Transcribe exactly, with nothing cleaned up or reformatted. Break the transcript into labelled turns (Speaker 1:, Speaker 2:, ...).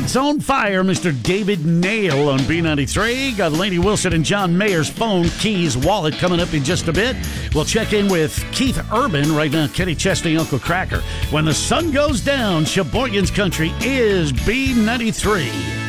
Speaker 1: Lights on Fire, Mister David Nail on B ninety-three. Got Lainey Wilson and John Mayer's phone, keys, wallet coming up in just a bit. We'll check in with Keith Urban right now, Kenny Chesney, Uncle Cracker. When the sun goes down, Sheboygan's Country is B ninety-three.